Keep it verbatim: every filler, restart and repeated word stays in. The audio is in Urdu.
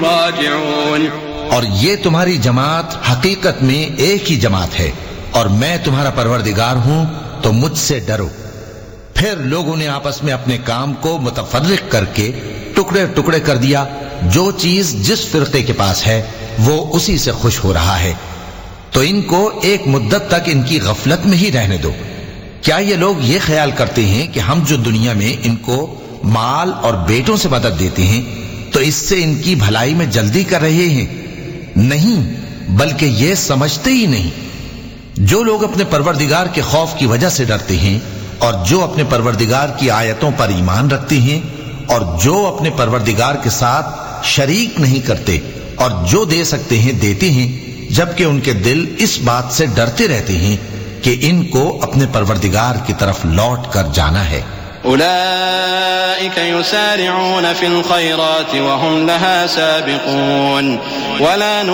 راجعون. اور یہ تمہاری جماعت حقیقت میں ایک ہی جماعت ہے، اور میں تمہارا پروردگار ہوں، تو مجھ سے ڈرو. پھر لوگوں نے آپس میں اپنے کام کو متفرق کر کے ٹکڑے ٹکڑے کر دیا. جو چیز جس فرقے کے پاس ہے وہ اسی سے خوش ہو رہا ہے، تو ان کو ایک مدت تک ان کی غفلت میں ہی رہنے دو. کیا یہ لوگ یہ خیال کرتے ہیں کہ ہم جو دنیا میں ان کو مال اور بیٹوں سے مدد دیتے ہیں تو اس سے ان کی بھلائی میں جلدی کر رہے ہیں؟ نہیں، بلکہ یہ سمجھتے ہی نہیں. جو لوگ اپنے پروردگار کے خوف کی وجہ سے ڈرتے ہیں، اور جو اپنے پروردگار کی آیتوں پر ایمان رکھتے ہیں، اور جو اپنے پروردگار کے ساتھ شریک نہیں کرتے، اور جو دے سکتے ہیں دیتے ہیں، جبکہ ان کے دل اس بات سے ڈرتے رہتے ہیں کہ ان کو اپنے پروردگار کی طرف لوٹ کر جانا ہے. أولئك يسارعون في الخيرات وهم لها سابقون ولا